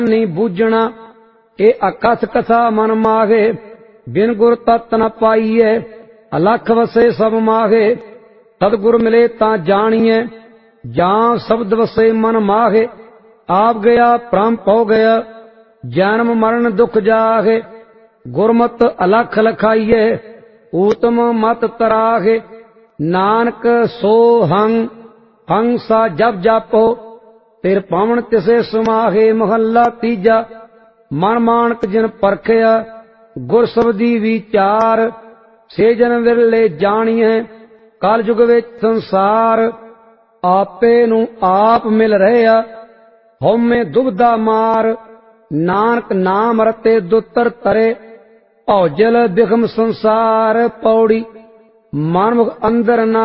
नहीं बूझना। ए अकथ कथा मन माहे, बिन गुर तत् न पाईए। अलख वसे सब माहे, सतगुर मिले ता जानिए। जान शब्द वसे मन माहे, आप गया प्राण पौ गया। जन्म मरण दुख जाहे, गुरमत अलख लखाइए। ऊतम मत तराहे, नानक सो हंग हंग सा जप जापो। तिर पावन तिसे समाहे, महला तीजा। मन मानक जिन परखिया, गुर शब्दी विचार। से जन विरले जानिए, कल युग विच संसार। आपे नू आप मिल रहा, हउमे दुबदा मार। नानक नाम रते दुतर तरे, औजल बिखम संसार। पौड़ी मनमुख अंदर ना